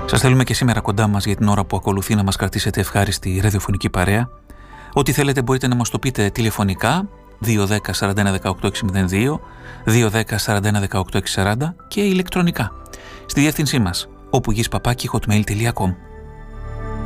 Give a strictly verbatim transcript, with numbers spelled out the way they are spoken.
Σας θέλουμε και σήμερα κοντά μας για την ώρα που ακολουθεί να μας κρατήσετε ευχάριστη ραδιοφωνική παρέα. Ό,τι θέλετε μπορείτε να μας το πείτε τηλεφωνικά δύο ένα μηδέν σαράντα ένα δεκαοκτώ έξι μηδέν δύο, δύο ένα μηδέν σαράντα ένα δεκαοκτώ έξι σαράντα και ηλεκτρονικά στη διεύθυνσή μας όπου γης παπάκι hotmail τελεία com.